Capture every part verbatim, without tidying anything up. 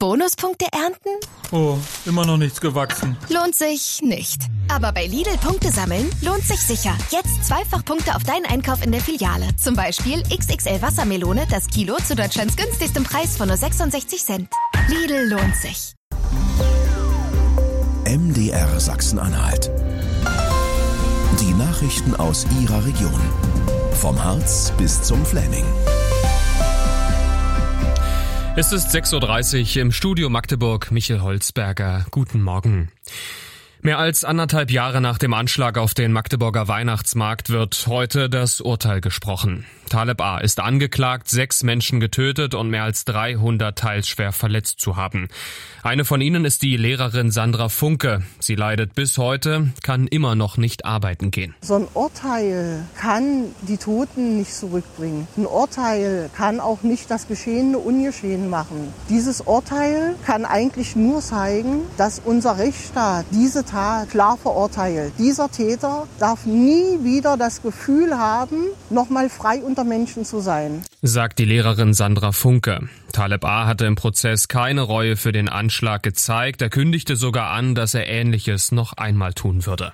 Bonuspunkte ernten? Oh, immer noch nichts gewachsen. Lohnt sich nicht. Aber bei Lidl Punkte sammeln lohnt sich sicher. Jetzt zweifach Punkte auf deinen Einkauf in der Filiale. Zum Beispiel X X L Wassermelone, das Kilo zu Deutschlands günstigstem Preis von nur sechsundsechzig Cent. Lidl lohnt sich. M D R Sachsen-Anhalt. Die Nachrichten aus Ihrer Region. Vom Harz bis zum Fläming. Es ist sechs Uhr dreißig im Studio Magdeburg. Michael Holzberger. Guten Morgen. Mehr als anderthalb Jahre nach dem Anschlag auf den Magdeburger Weihnachtsmarkt wird heute das Urteil gesprochen. Taleb A. ist angeklagt, sechs Menschen getötet und mehr als dreihundert teils schwer verletzt zu haben. Eine von ihnen ist die Lehrerin Sandra Funke. Sie leidet bis heute, kann immer noch nicht arbeiten gehen. So ein Urteil kann die Toten nicht zurückbringen. Ein Urteil kann auch nicht das Geschehene ungeschehen machen. Dieses Urteil kann eigentlich nur zeigen, dass unser Rechtsstaat diese Tat klar verurteilt. Dieser Täter darf nie wieder das Gefühl haben, nochmal frei unter Menschen zu sein, sagt die Lehrerin Sandra Funke. Taleb A. hatte im Prozess keine Reue für den Anschlag gezeigt. Er kündigte sogar an, dass er Ähnliches noch einmal tun würde.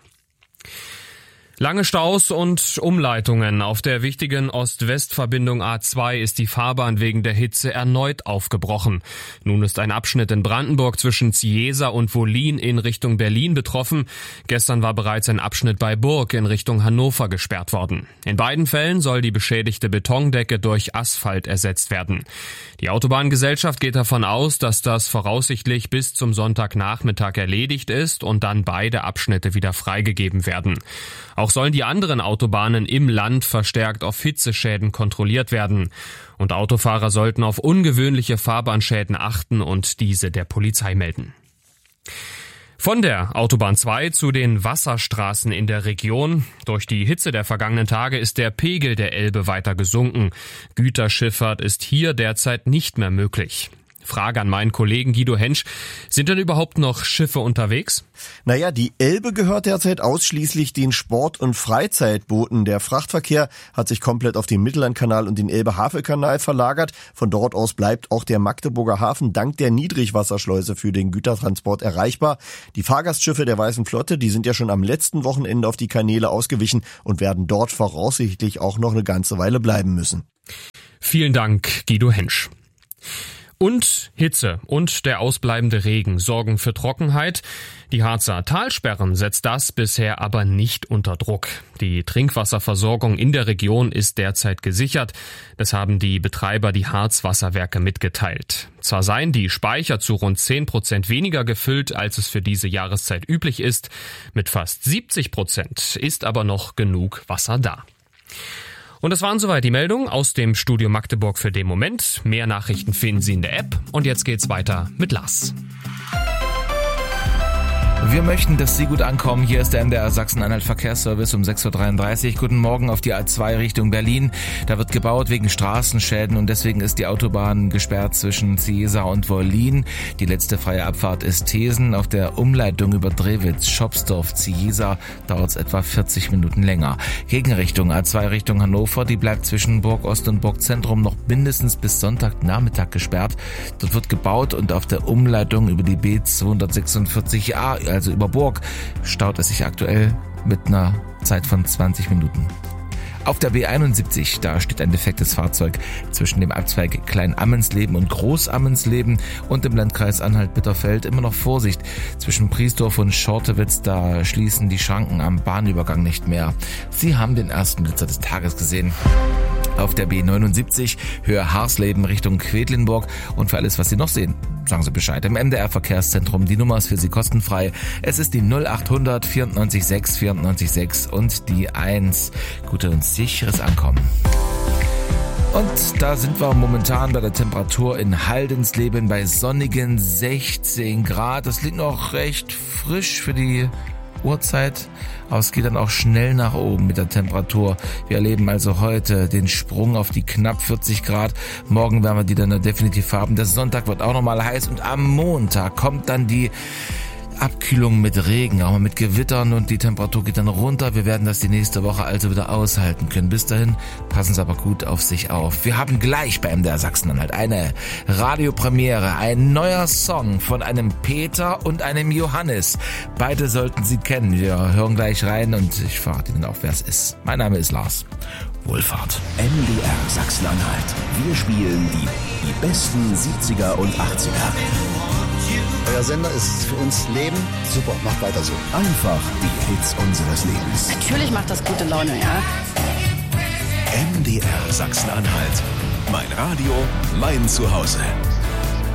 Lange Staus und Umleitungen. Auf der wichtigen Ost-West-Verbindung A zwei ist die Fahrbahn wegen der Hitze erneut aufgebrochen. Nun ist ein Abschnitt in Brandenburg zwischen Ziesa und Wollin in Richtung Berlin betroffen. Gestern war bereits ein Abschnitt bei Burg in Richtung Hannover gesperrt worden. In beiden Fällen soll die beschädigte Betondecke durch Asphalt ersetzt werden. Die Autobahngesellschaft geht davon aus, dass das voraussichtlich bis zum Sonntagnachmittag erledigt ist und dann beide Abschnitte wieder freigegeben werden. Auch sollen die anderen Autobahnen im Land verstärkt auf Hitzeschäden kontrolliert werden. Und Autofahrer sollten auf ungewöhnliche Fahrbahnschäden achten und diese der Polizei melden. Von der Autobahn zwei zu den Wasserstraßen in der Region. Durch die Hitze der vergangenen Tage ist der Pegel der Elbe weiter gesunken. Güterschifffahrt ist hier derzeit nicht mehr möglich. Frage an meinen Kollegen Guido Hensch. Sind denn überhaupt noch Schiffe unterwegs? Naja, die Elbe gehört derzeit ausschließlich den Sport- und Freizeitbooten. Der Frachtverkehr hat sich komplett auf den Mittellandkanal und den Elbe-Havel-Kanal verlagert. Von dort aus bleibt auch der Magdeburger Hafen dank der Niedrigwasserschleuse für den Gütertransport erreichbar. Die Fahrgastschiffe der Weißen Flotte, die sind ja schon am letzten Wochenende auf die Kanäle ausgewichen und werden dort voraussichtlich auch noch eine ganze Weile bleiben müssen. Vielen Dank, Guido Hensch. Und Hitze und der ausbleibende Regen sorgen für Trockenheit. Die Harzer Talsperren setzt das bisher aber nicht unter Druck. Die Trinkwasserversorgung in der Region ist derzeit gesichert. Das haben die Betreiber die Harzwasserwerke mitgeteilt. Zwar seien die Speicher zu rund zehn Prozent weniger gefüllt, als es für diese Jahreszeit üblich ist. Mit fast siebzig Prozent ist aber noch genug Wasser da. Und das waren soweit die Meldungen aus dem Studio Magdeburg für den Moment. Mehr Nachrichten finden Sie in der App. Und jetzt geht's weiter mit Lars. Wir möchten, dass Sie gut ankommen. Hier ist der M D R Sachsen-Anhalt Verkehrsservice um sechs Uhr dreiunddreißig. Guten Morgen auf die A zwei Richtung Berlin. Da wird gebaut wegen Straßenschäden und deswegen ist die Autobahn gesperrt zwischen Ziesa und Wollin. Die letzte freie Abfahrt ist Thesen. Auf der Umleitung über Drewitz, Schopsdorf, Ziesa dauert es etwa vierzig Minuten länger. Gegenrichtung A zwei Richtung Hannover, die bleibt zwischen Burg Ost und Burg Zentrum noch mindestens bis Sonntagnachmittag gesperrt. Dort wird gebaut und auf der Umleitung über die B zweihundertsechsundvierzig A, also über Burg, staut es sich aktuell mit einer Zeit von zwanzig Minuten. Auf der B einundsiebzig, da steht ein defektes Fahrzeug zwischen dem Abzweig Klein-Ammensleben und Groß-Ammensleben und im Landkreis Anhalt-Bitterfeld. Immer noch Vorsicht. Zwischen Priesdorf und Schortewitz, da schließen die Schranken am Bahnübergang nicht mehr. Sie haben den ersten Blitzer des Tages gesehen. Auf der B neunundsiebzig, Höhe Harsleben Richtung Quedlinburg. Und für alles, was Sie noch sehen, sagen Sie Bescheid. Im M D R Verkehrszentrum, die Nummer ist für Sie kostenfrei. Es ist die null achthundert vierundneunzig sechs vierundneunzig sechs und die eins. Gute und sicheres Ankommen. Und da sind wir momentan bei der Temperatur in Haldensleben bei sonnigen sechzehn Grad. Das liegt noch recht frisch für die Uhrzeit, aber es geht dann auch schnell nach oben mit der Temperatur. Wir erleben also heute den Sprung auf die knapp vierzig Grad. Morgen werden wir die dann definitiv haben. Der Sonntag wird auch nochmal heiß und am Montag kommt dann die Abkühlung mit Regen, auch mal mit Gewittern und die Temperatur geht dann runter. Wir werden das die nächste Woche also wieder aushalten können. Bis dahin passen Sie aber gut auf sich auf. Wir haben gleich bei M D R Sachsen-Anhalt eine Radiopremiere, ein neuer Song von einem Peter und einem Johannes. Beide sollten Sie kennen. Wir hören gleich rein und ich verrate Ihnen auch, wer es ist. Mein Name ist Lars. Wohlfahrt. M D R Sachsen-Anhalt. Wir spielen die, die besten siebziger und achtziger. Euer Sender ist für uns Leben. Super, macht weiter so. Einfach die Hits unseres Lebens. Natürlich macht das gute Laune, ja. M D R Sachsen-Anhalt. Mein Radio, mein Zuhause.